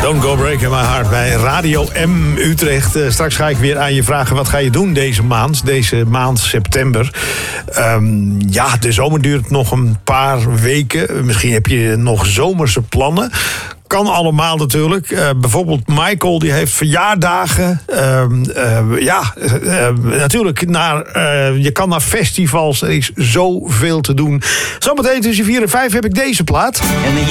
Don't Go Breaking My Heart bij Radio M Utrecht. Straks ga ik weer aan je vragen, wat ga je doen deze maand september? De zomer duurt nog een paar weken. Misschien heb je nog zomerse plannen. Kan allemaal natuurlijk. Bijvoorbeeld Michael, die heeft verjaardagen. Natuurlijk, je kan naar festivals. Er is zoveel te doen. Zometeen tussen 4 en 5 heb ik deze plaat.